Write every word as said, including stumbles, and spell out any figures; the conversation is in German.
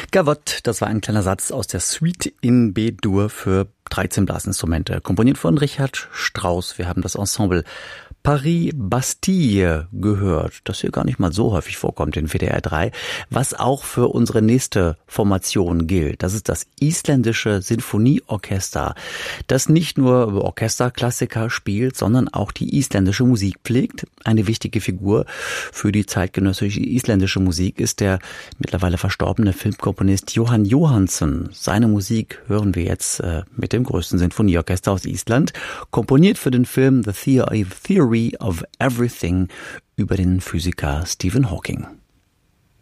Gavotte, das war ein kleiner Satz aus der Suite in B-Dur für dreizehn Blasinstrumente, komponiert von Richard Strauss. Wir haben das Ensemble Paris-Bastille gehört, das hier gar nicht mal so häufig vorkommt in W D R drei, was auch für unsere nächste Formation gilt. Das ist das Isländische Sinfonieorchester, das nicht nur Orchesterklassiker spielt, sondern auch die isländische Musik pflegt. Eine wichtige Figur für die zeitgenössische isländische Musik ist der mittlerweile verstorbene Filmkomponist Jóhann Jóhannsson. Seine Musik hören wir jetzt äh, mit dem größten Sinfonieorchester aus Island, komponiert für den Film The Theory of Everything über den Physiker Stephen Hawking.